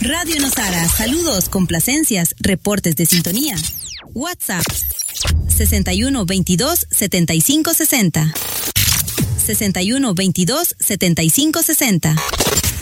Radio Nosara, saludos, complacencias, reportes de sintonía. WhatsApp 61 22 75 60. 61 22 75 60.